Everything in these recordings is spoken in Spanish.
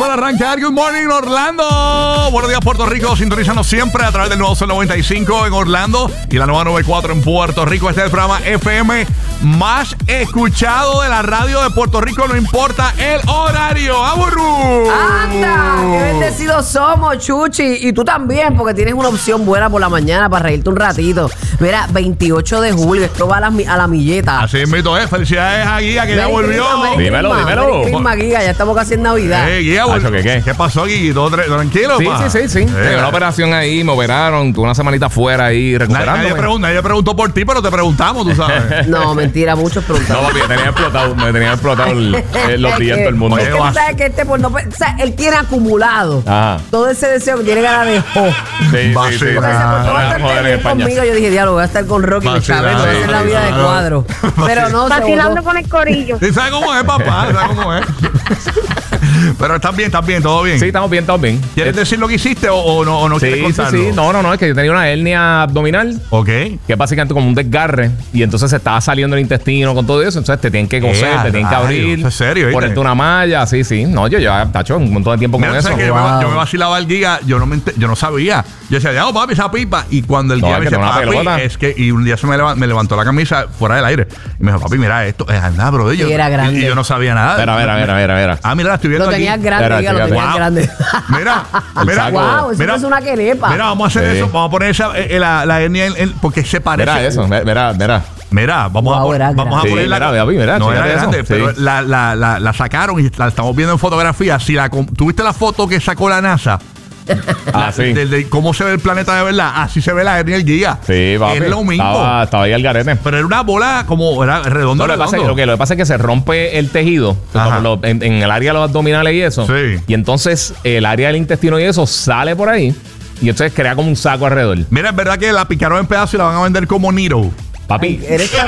para arrancar. Good morning, Orlando. Buenos días, Puerto Rico. Sintonízanos siempre a través del nuevo Sol 95 en Orlando y la nueva 94 en Puerto Rico. Este es el programa FM más escuchado de la radio de Puerto Rico. No importa el horario. ¡Aburru! ¡Anda! ¡Qué bendecidos somos, Chuchi! Y tú también, porque tienes una opción buena por la mañana para reírte un ratito. Mira, 28 de julio, esto va a la milleta. Así mismo es. Felicidades a Guía, que ya volvió. Dímelo. Guía, ya estamos casi en Navidad. Guía, ¿qué pasó, Guilla? ¿Todo tranquilo? Sí. Tengo una operación ahí, me operaron. Tuve una semanita fuera ahí recuperándome. Nadie preguntó por ti, pero te preguntamos, tú sabes. No, mentira, muchos preguntaron. No, papi, me tenía explotado los días en todo el mundo. Es que tú sabes que él tiene acumulado todo ese deseo que tiene ganas de Sí. Porque se portó bastante bien conmigo. Yo dije, diálogo, voy a estar con Rocky y Chávez, voy a hacer la vida de cuadro. Pero no, vacilando con el corillo. ¿Sí sabes cómo es, papá? ¿Sabes cómo es? Pero estás bien, todo bien. Sí, estamos bien. ¿Quieres decir lo que hiciste o no quieres contarlo? Sí. No, es que yo tenía una hernia abdominal. Ok. Que es básicamente como un desgarre. Y entonces se estaba saliendo el intestino con todo eso. Entonces te tienen que coser, te tienen que abrir. ¿En serio? Ponerte una malla. Sí. No, yo ya, tacho, un montón de tiempo con eso. Que yo me vacilaba el Giga, yo no sabía. Yo decía, ya, papi, esa pipa. Y cuando el Giga me dice, papi, es que... Y un día me levantó la camisa fuera del aire. Y me dijo, papi, mira esto. Es nada, bro. Y era grande. Y yo no sabía nada. Mira. Ah, mira, la estoy viendo lo aquí. Tenías grande, lo tenías grande. Mira. Wow, eso es una querepa. Mira, vamos a hacer eso. Vamos a poner la hernia porque se parece. Mira eso, Mira, vamos a ponerla. Mira, no era grande, pero la sacaron y la estamos viendo en fotografía. Si ¿tuviste la foto que sacó la NASA? Sí. De cómo se ve el planeta de verdad. Así se ve la hernia del Giga. Sí, papi. Es lo mismo. Estaba ahí el garete. Pero era una bola como era redondo. Lo que pasa es que se rompe el tejido en el área de los abdominales y eso. Sí. Y entonces el área del intestino y eso sale por ahí. Y entonces crea como un saco alrededor. Mira, es verdad que la picaron en pedazos y la van a vender como Niro. Papi,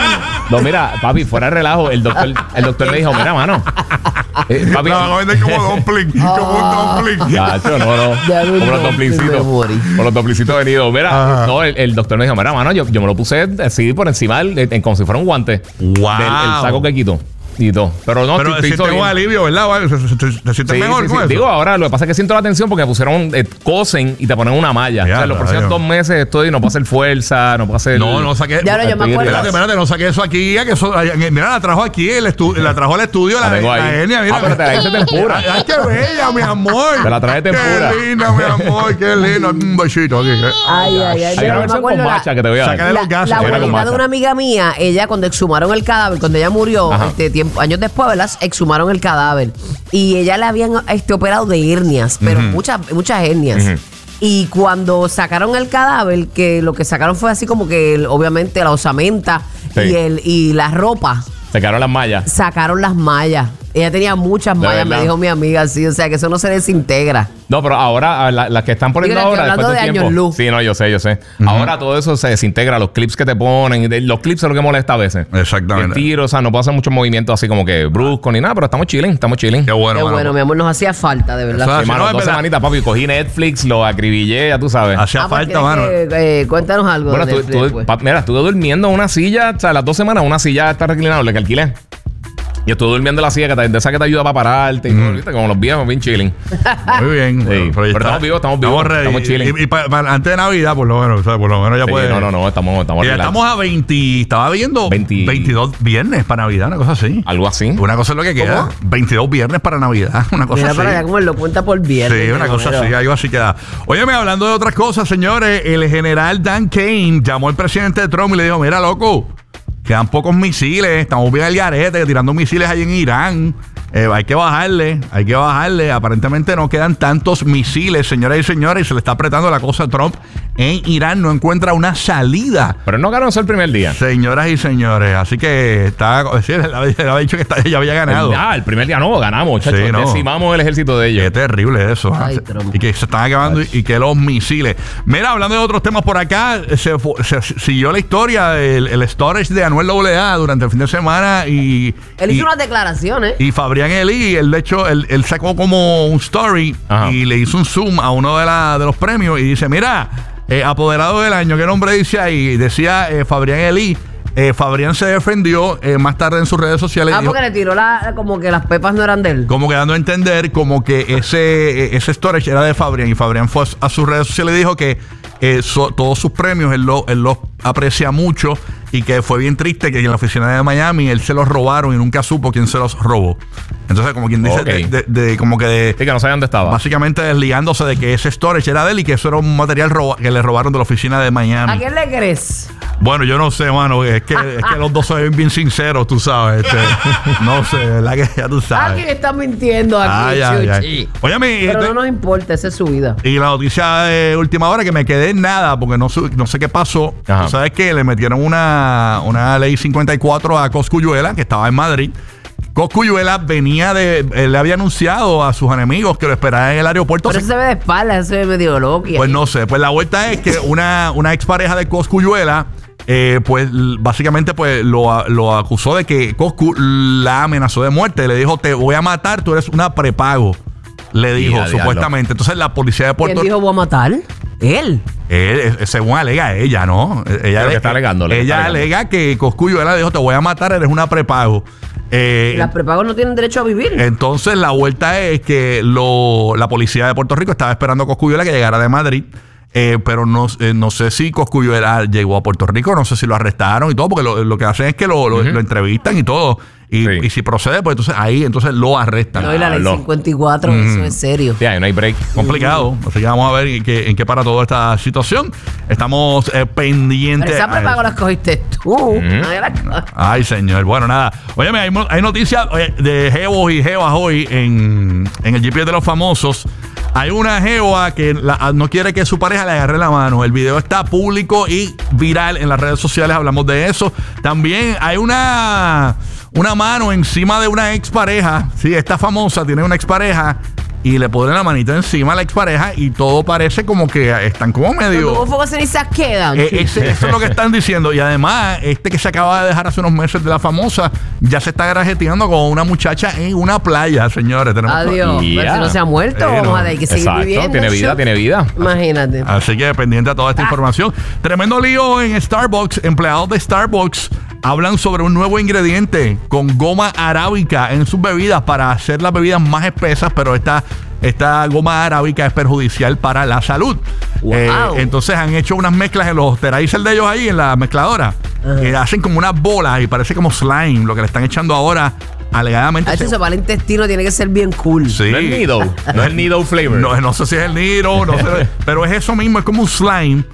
mira, papi, fuera de relajo. El doctor le dijo, mira, mano. Papi, la van a vender como dumpling. Como un dumpling. Gacho, no. Como los dumplingcitos. Como los dumplingcitos venidos. Mira, el doctor me dijo, mira, mano, yo me lo puse así por encima como si fuera un guante. Wow. El saco que quito. Y todo. Pero sientes un alivio, ¿verdad? ¿Te sientes mejor con eso? Digo, ahora lo que pasa es que siento la tensión porque me pusieron cosen y te ponen una malla. O sea, los próximos 2 meses no puedo hacer fuerza, no puedo hacer... No saqué... Ya yo me acuerdo. Espérate, no saqué eso aquí. Mira, la trajo aquí, la trajo al estudio, la hernia, mira. Pero te la hice tempura. ¡Ay, qué bella, mi amor! Te la traje tempura. ¡Qué linda, mi amor! ¡Qué linda! Un besito aquí. Ay. Hay una versión con macha que te voy a dar. La abuelita de una amiga mía, ella cuando exhumaron el cadáver, cuando ella murió, años después, ¿verdad? Exhumaron el cadáver y ella le habían operado de hernias, pero muchas hernias. Y cuando sacaron el cadáver, que lo que sacaron fue así como que obviamente la osamenta y la ropa. Sacaron las mallas. Ella tenía muchas mallas, me dijo mi amiga, sí, o sea que eso no se desintegra. No, pero ahora las que están poniendo ahora hablando después de tiempo. años luz. Sí, no, yo sé. Ahora todo eso se desintegra, los clips que te ponen, los clips es lo que molesta a veces. Exactamente. El tiro, o sea, no puedo hacer muchos movimientos así como que brusco ni nada, pero estamos chilling. Qué bueno, mi amor, nos hacía falta, de verdad. Sí, mano, 2 semanitas, papi, cogí Netflix, lo acribillé, ya tú sabes. Hacía falta, mano. Cuéntanos algo. Bueno, mira, estuve durmiendo en una silla, o sea, las 2 semanas, una silla esta reclinable que alquilé. Y estuve durmiendo en la silla de esa que te ayuda para pararte y todo, ¿viste? Como los viejos, bien chilling. Muy bien. Sí. Pero estamos vivos. Estamos chilling. Y antes de Navidad, por lo menos, ya puede. No, estamos ya estamos a 20. Estaba viendo 22 viernes para Navidad, una cosa así. Algo así. Una cosa es lo que queda. 22 viernes para Navidad, una cosa así. Mira para allá como él lo cuenta por viernes. Sí, una cosa así, algo así queda. Óyeme, hablando de otras cosas, señores, el general Dan Kane llamó al presidente Trump y le dijo, mira, loco, quedan pocos misiles, estamos bien al garete, tirando misiles ahí en Irán. Hay que bajarle. Aparentemente no quedan tantos misiles, señoras y señores, y se le está apretando la cosa a Trump. En Irán no encuentra una salida. Pero no ganó el primer día. Señoras y señores, así que está... Sí, él había dicho que ya había ganado. El primer día no, ganamos, muchachos. Sí, decimamos el ejército de ellos. Qué terrible eso. Ay, y que se están acabando y que los misiles. Mira, hablando de otros temas por acá, se siguió la historia del storage de Anuel AA durante el fin de semana y... Él hizo unas declaraciones. Y Fabián Eli, él de hecho, él sacó como un story y le hizo un zoom a uno de los premios y dice, mira, apoderado del año, ¿qué nombre dice ahí? Decía Fabián Eli, Fabrián se defendió más tarde en sus redes sociales. Porque le tiró como que las pepas no eran de él. Como que dando a entender como que ese storage era de Fabrián. Y Fabrián fue a sus redes sociales y dijo que todos sus premios él los aprecia mucho y que fue bien triste que en la oficina de Miami él se los robaron y nunca supo quién se los robó. Entonces, como quien dice, sí, que no sabía dónde estaba. Básicamente desligándose de que ese storage era de él y que eso era un material que le robaron de la oficina de Miami. ¿A quién le crees? Bueno, yo no sé, mano. Es que los dos son bien sinceros, tú sabes. No sé, ¿verdad? Que ya tú sabes. Alguien está mintiendo aquí, Chuchi. Óyeme, pero no nos importa, esa es su vida. Y la noticia de última hora que me quedé en nada porque no sé qué pasó. Tú sabes que le metieron una ley 54 a Cosculluela, que estaba en Madrid. Cosculluela le había anunciado a sus enemigos que lo esperaba en el aeropuerto. Pero se ve de espalda, se ve medio loco. Pues no sé, pues la vuelta es que una expareja de Cosculluela, pues básicamente pues lo acusó de que Coscu la amenazó de muerte. Le dijo, te voy a matar, tú eres una prepago. Le dijo, supuestamente. Entonces la policía de Puerto Rico... ¿Quién dijo, voy a matar? Él, según alega ella, ¿no? Ella está alegando. Ella alega que Cosculluela le dijo, te voy a matar, eres una prepago. Las prepagos no tienen derecho a vivir. Entonces la vuelta es que la policía de Puerto Rico estaba esperando a Cosculluela que llegara de Madrid. Pero no sé si Cosculluela llegó a Puerto Rico, no sé si lo arrestaron y todo, porque lo que hacen es que lo entrevistan y todo. Y si procede, pues entonces lo arrestan. No, y la ley 54, eso es serio. Sí, no hay break. Complicado. Así que vamos a ver en qué para toda esta situación. Estamos pendientes. Pero esa prepago las cogiste tú. Ay, señor. Bueno, nada. Óyeme, hay noticias de jevos y jevas hoy en el GPS de los famosos. Hay una jeva que no quiere que su pareja le agarre la mano. El video está público y viral en las redes sociales. Hablamos de eso. También hay una mano encima de una expareja. Sí, esta famosa tiene una expareja y le ponen la manita encima a la expareja y todo parece como que están como medio... ¿Cómo fuego cenizas quedan? Eso es lo que están diciendo. Y además, que se acaba de dejar hace unos meses de la famosa, ya se está grajeteando con una muchacha en una playa, señores. Adiós. Pero si no se ha muerto, vamos a ver, hay que seguir viviendo. Tiene vida. Imagínate. Así que pendiente a toda esta información. Tremendo lío en Starbucks. Empleados de Starbucks hablan sobre un nuevo ingrediente con goma arábica en sus bebidas para hacer las bebidas más espesas, pero esta goma arábica es perjudicial para la salud. Wow. Entonces han hecho unas mezclas en los terazers de ellos ahí en la mezcladora. Hacen como unas bolas y parece como slime, lo que le están echando ahora. Alegadamente. Eso para el intestino tiene que ser bien cool. Sí. No es Nido. No es Nido flavor. No sé si es el Nido, no sé, pero es eso mismo, es como un slime.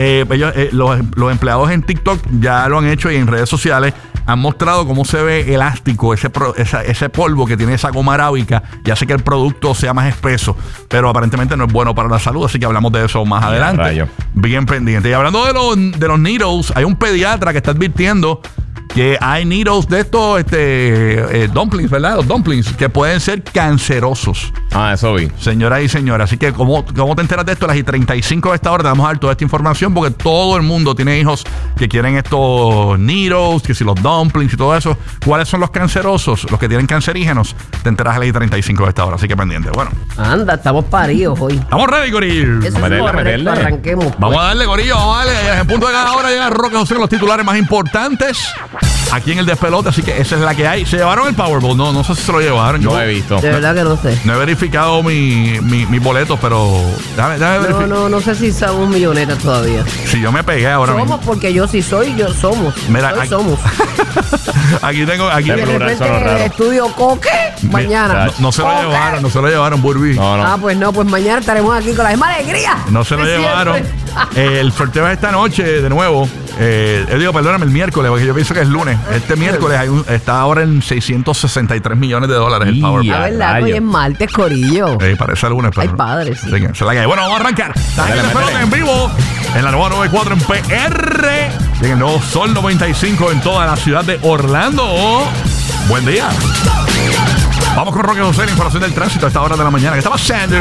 Los empleados en TikTok ya lo han hecho y en redes sociales han mostrado cómo se ve elástico ese polvo que tiene esa goma arábica y hace que el producto sea más espeso, pero aparentemente no es bueno para la salud, así que hablamos de eso más adelante. Rayo. Bien pendiente. Y hablando de los needles, hay un pediatra que está advirtiendo que hay needles de estos dumplings, ¿verdad? Los dumplings que pueden ser cancerosos. Eso vi. Señoras y señores, así que ¿cómo te enteras de esto? A las 35 de esta hora te vamos a dar toda esta información porque todo el mundo tiene hijos que quieren estos needles, que si los dumplings y todo eso. ¿Cuáles son los cancerosos? Los que tienen cancerígenos. Te enteras a las 35 de esta hora, así que pendiente. Bueno. Anda, estamos paridos hoy. Estamos ready, Corillo. Eso es correcto, arranquemos. Pues. Vamos a darle, Corillo, vale. En punto de cada hora llega Roque José con los titulares más importantes aquí en el despelote, así que esa es la que hay. ¿Se llevaron el Powerball? No sé si se lo llevaron. No he visto. De verdad que no sé. No he verificado mis boletos, pero déjame verificar. No sé si somos millonetas todavía. Si yo me pegué ahora mismo. Somos porque yo sí soy, somos. Mira, aquí, somos. aquí tengo. De repente el estudio Coque, mañana. No se lo llevaron, Burby. No. Pues mañana estaremos aquí con la misma alegría. No se lo llevaron. El sorteo es esta noche de nuevo. Perdóname, el miércoles, porque yo pienso que es lunes. Este miércoles está ahora en $663 millones el Powerball. La verdad, hoy es martes, Corillo. Parece el lunes, pero. Ay, padre, sí. Se la cae. Bueno, vamos a arrancar. En vivo en la nueva 94 en PR. En el nuevo Sol 95 en toda la ciudad de Orlando. Buen día. Vamos con Roque José, la información del tránsito a esta hora de la mañana. ¿Qué está pasando?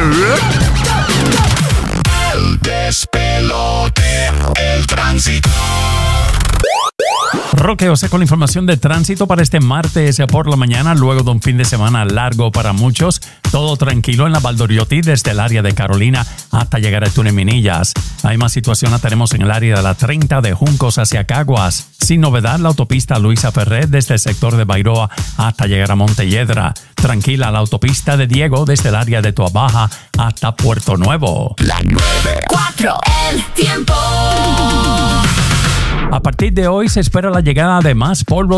El despelote, el tránsito. Roque José con la información de tránsito para este martes por la mañana, luego de un fin de semana largo para muchos. Todo tranquilo en la Valdoriotti desde el área de Carolina hasta llegar al túnel Minillas. Hay más situación la tenemos en el área de la 30 de Juncos hacia Caguas. Sin novedad, la autopista Luisa Ferré desde el sector de Bairoa hasta llegar a Montelledra. Tranquila la autopista de Diego desde el área de Toabaja hasta Puerto Nuevo. La 94, el tiempo. A partir de hoy se espera la llegada de más polvo